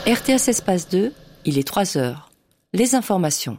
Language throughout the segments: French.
RTS Espace 2, il est 3 heures. Les informations.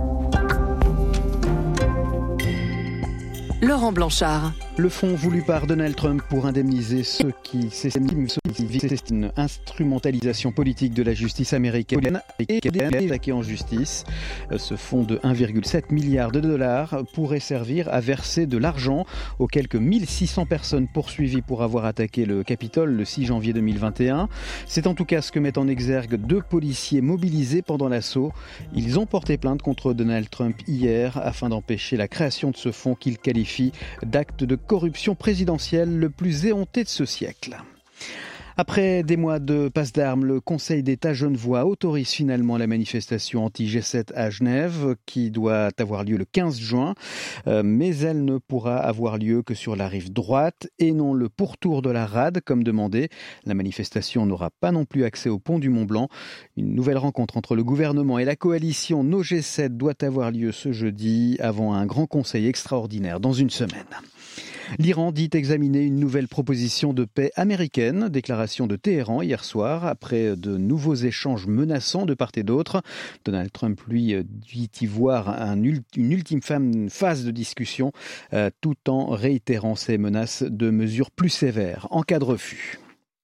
Laurent Blanchard. Le fonds voulu par Donald Trump pour indemniser ceux qui s'estiment une instrumentalisation politique de la justice américaine et attaqué en justice. Ce fonds de 1,7 milliard de dollars pourrait servir à verser de l'argent aux quelques 1600 personnes poursuivies pour avoir attaqué le Capitole le 6 janvier 2021. C'est en tout cas ce que mettent en exergue 2 policiers mobilisés pendant l'assaut. Ils ont porté plainte contre Donald Trump hier afin d'empêcher la création de ce fonds qu'ils qualifient d'acte de corruption présidentielle le plus éhonté de ce siècle. Après des mois de passe d'armes, le Conseil d'État genevois autorise finalement la manifestation anti-G7 à Genève qui doit avoir lieu le 15 juin, mais elle ne pourra avoir lieu que sur la rive droite et non le pourtour de la rade comme demandé. La manifestation n'aura pas non plus accès au pont du Mont-Blanc. Une nouvelle rencontre entre le gouvernement et la coalition No G7 doit avoir lieu ce jeudi avant un grand conseil extraordinaire dans une semaine. L'Iran dit examiner une nouvelle proposition de paix américaine, déclaration de Téhéran hier soir, après de nouveaux échanges menaçants de part et d'autre. Donald Trump, lui, dit y voir une ultime phase de discussion, tout en réitérant ses menaces de mesures plus sévères en cas de refus.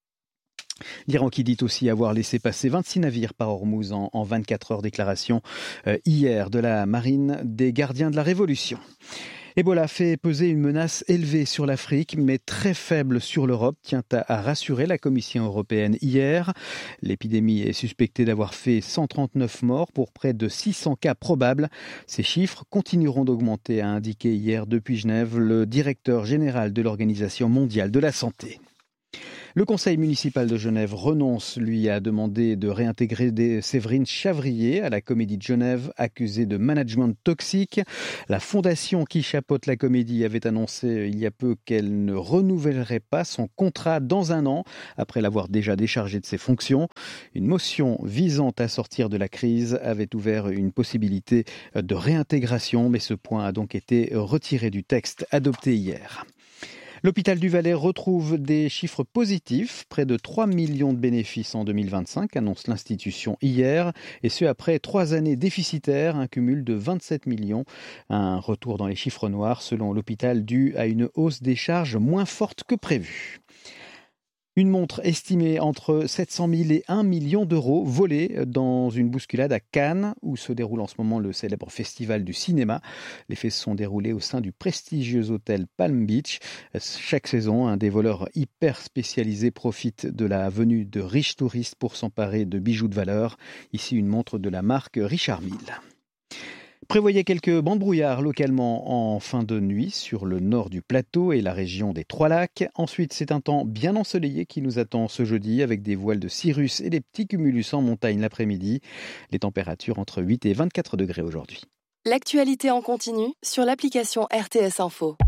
L'Iran qui dit aussi avoir laissé passer 26 navires par Hormuz en 24 heures, déclaration hier de la marine des gardiens de la Révolution. Ebola fait peser une menace élevée sur l'Afrique, mais très faible sur l'Europe, tient à rassurer la Commission européenne hier. L'épidémie est suspectée d'avoir fait 139 morts pour près de 600 cas probables. Ces chiffres continueront d'augmenter, a indiqué hier depuis Genève le directeur général de l'Organisation mondiale de la santé. Le conseil municipal de Genève renonce, lui, à demander de réintégrer Séverine Chavrier à la Comédie de Genève, accusée de management toxique. La fondation qui chapeaute la Comédie avait annoncé il y a peu qu'elle ne renouvellerait pas son contrat dans un an, après l'avoir déjà déchargé de ses fonctions. Une motion visant à sortir de la crise avait ouvert une possibilité de réintégration, mais ce point a donc été retiré du texte adopté hier. L'hôpital du Valais retrouve des chiffres positifs, près de 3 millions de bénéfices en 2025, annonce l'institution hier, et ce après 3 années déficitaires, un cumul de 27 millions. Un retour dans les chiffres noirs selon l'hôpital dû à une hausse des charges moins forte que prévue. Une montre estimée entre 700 000 et 1 million d'euros volée dans une bousculade à Cannes, où se déroule en ce moment le célèbre festival du cinéma. Les faits se sont déroulés au sein du prestigieux hôtel Palm Beach. Chaque saison, des voleurs hyper spécialisés profitent de la venue de riches touristes pour s'emparer de bijoux de valeur. Ici, une montre de la marque Richard Mille. Prévoyez quelques bancs de brouillard localement en fin de nuit sur le nord du plateau et la région des Trois-Lacs. Ensuite, c'est un temps bien ensoleillé qui nous attend ce jeudi avec des voiles de cirrus et des petits cumulus en montagne l'après-midi. Les températures entre 8 et 24 degrés aujourd'hui. L'actualité en continu sur l'application RTS Info.